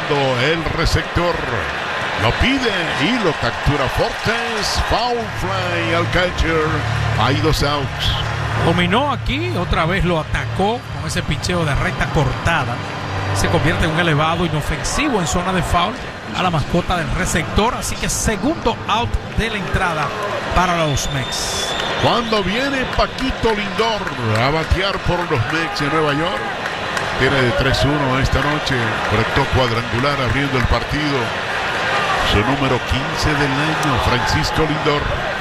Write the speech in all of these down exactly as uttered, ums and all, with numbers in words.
bateando el receptor. Lo pide y lo captura Fortes. Foul fly al catcher. Hay dos outs. Dominó aquí, otra vez lo atacó con ese picheo de recta cortada. Se convierte en un elevado inofensivo en zona de foul a la mascota del receptor. Así que segundo out de la entrada para los Mets. Cuando viene Paquito Lindor a batear por los Mets de Nueva York, tiene de tres uno esta noche. Conectó cuadrangular abriendo el partido. Su número quince del año, Francisco Lindor.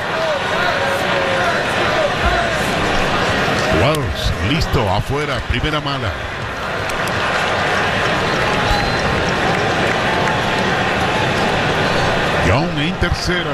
Wells, listo, afuera, primera mala. Young en tercera.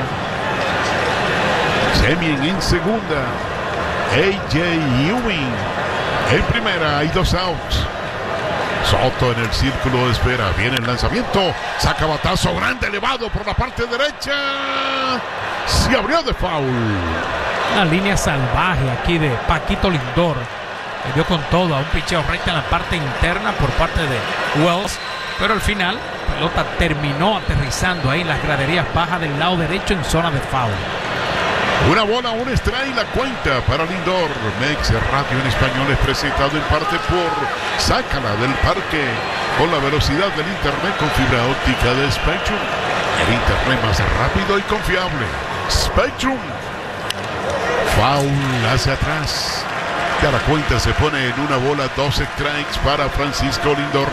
Semien en segunda. A J Ewing en primera. Hay dos outs. Soto en el círculo de espera. Viene el lanzamiento. Saca batazo grande, elevado por la parte derecha. Se abrió de foul. Una línea salvaje aquí de Paquito Lindor. Le dio con todo a un picheo recto en la parte interna por parte de Wells. Pero al final, la pelota terminó aterrizando ahí en las graderías bajas del lado derecho en zona de foul. Una bola, un strike, la cuenta para Lindor. Mex Radio en español es presentado en parte por Sácala del Parque, con la velocidad del internet con fibra óptica de Spectrum. El internet más rápido y confiable. Spectrum. Foul hacia atrás. Cada cuenta se pone en una bola, dos strikes para Francisco Lindor.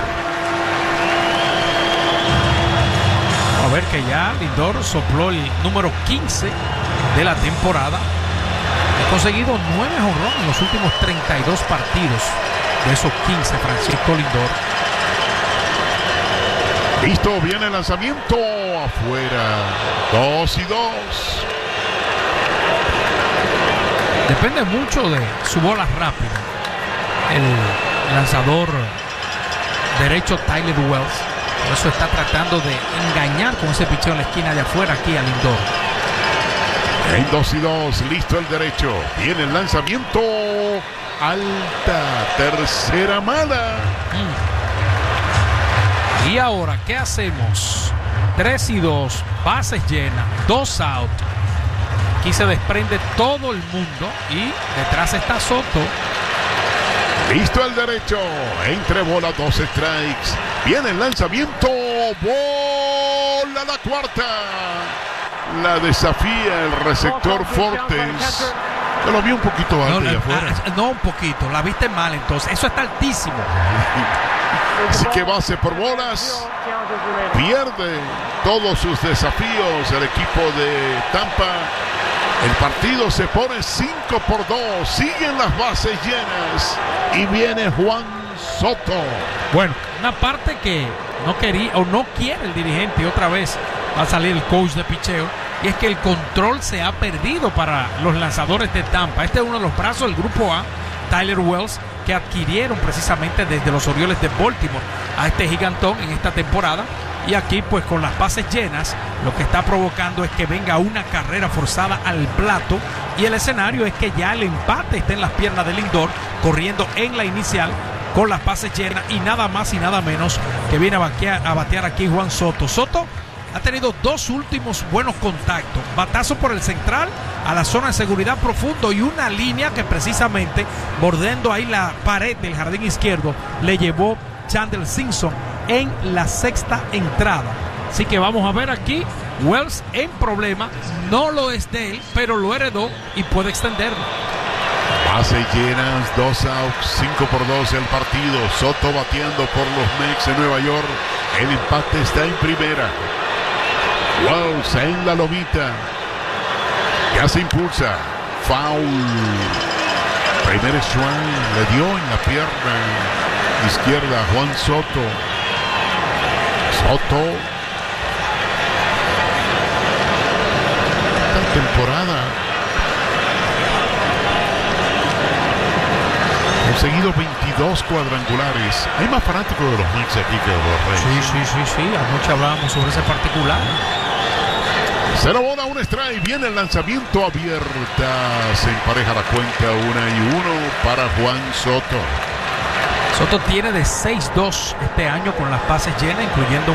A ver que ya Lindor sopló el número quince de la temporada. Ha conseguido nueve jonrones en los últimos treinta y dos partidos. De esos quince, Francisco Lindor. Listo, viene el lanzamiento afuera. Dos y dos. Depende mucho de su bola rápida. El lanzador derecho Tyler Wells. Por eso está tratando de engañar con ese picheo en la esquina de afuera aquí a Lindor. En dos y dos, listo el derecho. Viene el lanzamiento. Alta, tercera mala. Mm. Y ahora, ¿qué hacemos? tres y dos, bases llenas, dos out. Aquí se desprende todo el mundo y detrás está Soto. Listo el derecho. Entre bola, dos strikes. Viene el lanzamiento. Bola la cuarta. La desafía el receptor Fortes. Yo lo vi un poquito alto no, allá afuera. Ah, no, un poquito. La viste mal entonces. Eso está altísimo. Así que base por bolas. Pierde todos sus desafíos el equipo de Tampa. El partido se pone cinco por dos. Siguen las bases llenas. Y viene Juan Soto. Bueno, una parte que no quería o no quiere el dirigente. Y otra vez va a salir el coach de picheo. Y es que el control se ha perdido para los lanzadores de Tampa. Este es uno de los brazos del grupo A, Tyler Wells, que adquirieron precisamente desde los Orioles de Baltimore a este gigantón en esta temporada. Y aquí pues con las bases llenas lo que está provocando es que venga una carrera forzada al plato y el escenario es que ya el empate está en las piernas de Lindor corriendo en la inicial con las bases llenas y nada más y nada menos que viene a batear, a batear aquí Juan Soto. Soto ha tenido dos últimos buenos contactos, batazo por el central a la zona de seguridad profundo y una línea que precisamente bordeando ahí la pared del jardín izquierdo le llevó Chandler Simpson en la sexta entrada. Así que vamos a ver aquí Wells en problema, no lo es de él, pero lo heredó y puede extenderlo. Bases llenas, dos outs, cinco por dos el partido. Soto bateando por los Mets de Nueva York. El empate está en primera. Wells en la lomita. Ya se impulsa. Foul. Primer strike. Le dio en la pierna izquierda a Juan Soto. Soto. Esta temporada conseguido veintidós cuadrangulares. Hay más fanáticos de los Mets aquí que de los Reyes. Sí, sí, sí, sí. Anoche hablábamos sobre ese particular. Cero bola, un strike. Viene el lanzamiento abierta. Se empareja la cuenta, una y uno para Juan Soto. Soto tiene de seis dos este año con las bases llenas, incluyendo